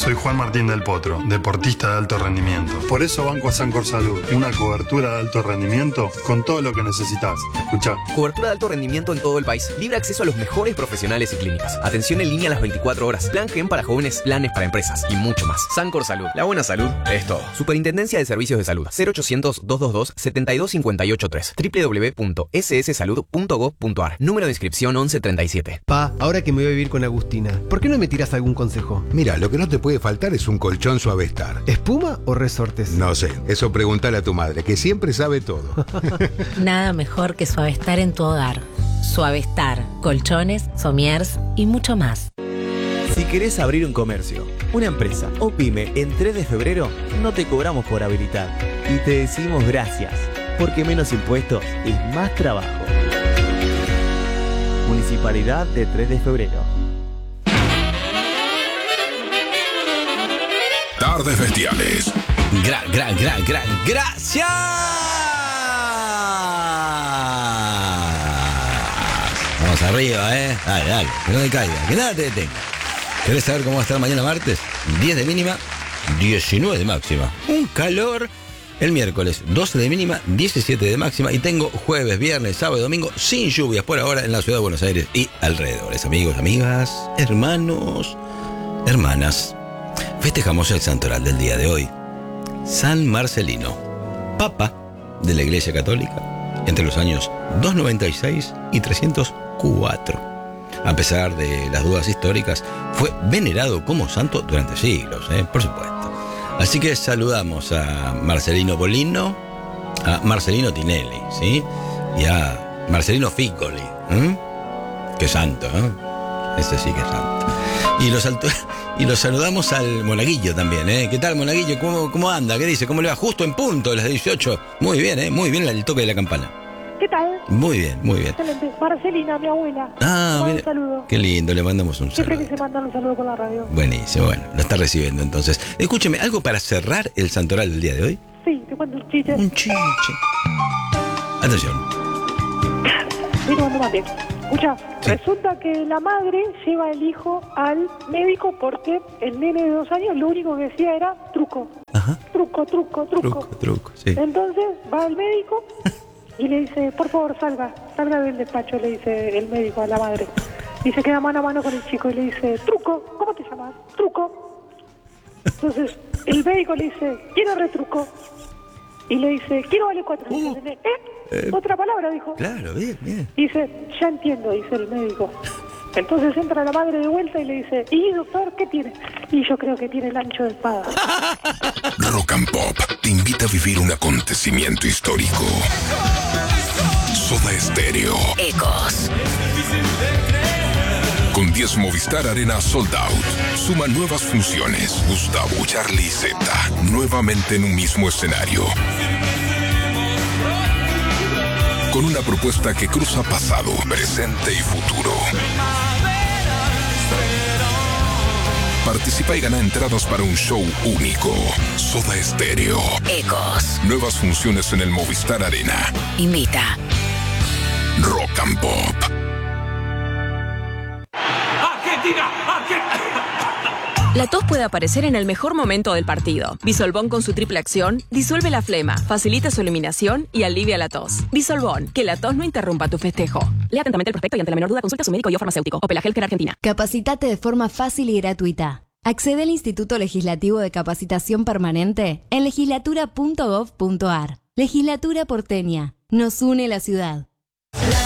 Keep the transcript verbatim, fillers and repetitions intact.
Soy Juan Martín del Potro, deportista de alto rendimiento. Por eso banco a Sancor Salud, una cobertura de alto rendimiento con todo lo que necesitas. Escuchá. Cobertura de alto rendimiento en todo el país. Libre acceso a los mejores profesionales y clínicas. Atención en línea a las veinticuatro horas. Plan Gen para jóvenes, planes para empresas y mucho más. Sancor Salud. La buena salud es todo. Superintendencia de Servicios de Salud. cero ochocientos, doscientos veintidós, setenta y dos cincuenta y ocho tres. doble u doble u doble u punto ese ese salud punto gob punto a r. Número de inscripción once treinta y siete. Pa, ahora que me voy a vivir con Agustina, ¿por qué no me tiras algún consejo? Mira, lo que no te puede faltar es un colchón Suavestar. ¿Espuma o resortes? No sé, eso pregúntale a tu madre, que siempre sabe todo. Nada mejor que Suavestar en tu hogar. Suavestar, colchones, somiers y mucho más. Si querés abrir un comercio, una empresa o pyme en tres de febrero, no te cobramos por habilitar. Y te decimos gracias, porque menos impuestos es más trabajo. Municipalidad de tres de febrero. Tardes Bestiales. Gran, gran, gran, gran. ¡Gracias! Vamos arriba, ¿eh? Dale, dale. Que no te caiga. Que nada te detenga. ¿Querés saber cómo va a estar mañana martes? diez de mínima, diecinueve de máxima. Un calor. El miércoles, doce de mínima, diecisiete de máxima. Y tengo jueves, viernes, sábado y domingo sin lluvias por ahora en la ciudad de Buenos Aires y alrededores. Amigos, amigas, hermanos, hermanas. Festejamos el santoral del día de hoy. San Marcelino, Papa de la Iglesia Católica entre los años doscientos noventa y seis y trescientos cuatro. A pesar de las dudas históricas, fue venerado como santo durante siglos, ¿eh? Por supuesto. Así que saludamos a Marcelino Bolino, a Marcelino Tinelli, ¿sí? Y a Marcelino Ficcoli, ¿eh? Qué santo, ¿eh? Ese sí que es santo. Y los, alto, y los saludamos al Monaguillo también, ¿eh? ¿Qué tal, Monaguillo? ¿Cómo, cómo anda? ¿Qué dice? ¿Cómo le va? Justo en punto, las dieciocho. Muy bien, ¿eh? Muy bien el toque de la campana. ¿Qué tal? Muy bien, muy bien. Excelente. Marcelina, mi abuela. Ah, mire. Un saludo. Qué lindo, le mandamos un Siempre saludo. que se mandan un saludo por la radio. Buenísimo, bueno, lo está recibiendo entonces. Escúcheme, ¿algo para cerrar el santoral del día de hoy? Sí, te cuento un chiste. Un chiste. Atención. Sí, te cuento más bien. Escucha, sí. Resulta que la madre lleva al hijo al médico porque el nene de dos años lo único que decía era truco. Ajá. Truco, truco, truco. Truco, truco, sí. Entonces va al médico y le dice, por favor, salga, salga del despacho, le dice el médico a la madre. Y se queda mano a mano con el chico y le dice, truco, ¿cómo te llamas? Truco. Entonces el médico le dice, quiero retruco. Y le dice, quiero vale cuatro. Uh, dice, ¿eh? Eh, Otra palabra, dijo. Claro, bien, bien. Dice, ya entiendo, dice el médico. Entonces entra la madre de vuelta y le dice, ¿y doctor qué tiene? Y yo creo que tiene el ancho de espada. Rock and Pop te invita a vivir un acontecimiento histórico. Soda Stereo. Ecos. Con diez Movistar Arena Sold Out. Suma nuevas funciones. Gustavo, Charlie y Z. Nuevamente en un mismo escenario. Con una propuesta que cruza pasado, presente y futuro. Participa y gana entradas para un show único. Soda Stereo. Ecos. Nuevas funciones en el Movistar Arena. Invita. Rock and Pop. ¡Argentina! ¡Argentina! La tos puede aparecer en el mejor momento del partido. Bisolbón con su triple acción disuelve la flema, facilita su eliminación y alivia la tos. Bisolbón, que la tos no interrumpa tu festejo. Lea atentamente el prospecto y ante la menor duda consulta a su médico y o farmacéutico. Opela Healthcare Argentina. Capacitate de forma fácil y gratuita. Accede al Instituto Legislativo de Capacitación Permanente en legislatura punto gob punto a r. Legislatura porteña. Nos une la ciudad.